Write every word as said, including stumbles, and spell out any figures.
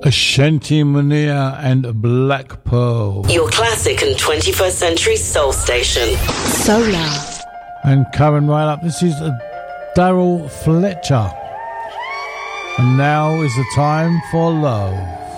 Ashanti Munir and Black Pearl. Your classic and twenty-first century soul station. Solar. And coming right up, this is Daryl Fletcher. And now is the time for love.